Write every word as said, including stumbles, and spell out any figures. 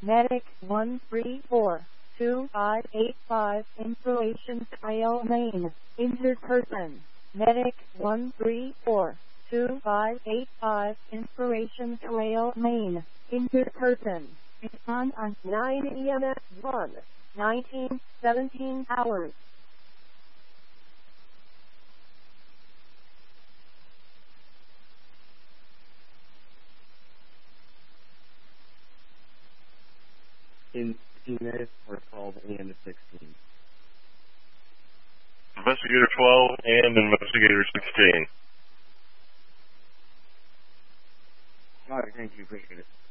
Medic one three four two five eight five, Information Trail Main, injured person. Medic one three four two five eight five, Inspiration Trail Main, injured person. Respond on nine E M S one, nineteen seventeen hours. In fifteen minutes for twelve and sixteen. Investigator twelve and Investigator sixteen. All right, thank you, appreciate it.